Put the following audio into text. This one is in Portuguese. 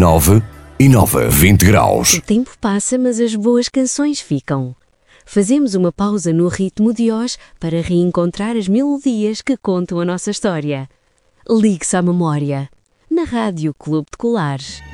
9 e 9. 20 graus. O tempo passa, mas as boas canções ficam. Fazemos uma pausa no ritmo de hoje para reencontrar as melodias que contam a nossa história. Ligue-se à memória. Na Rádio Clube de Colares.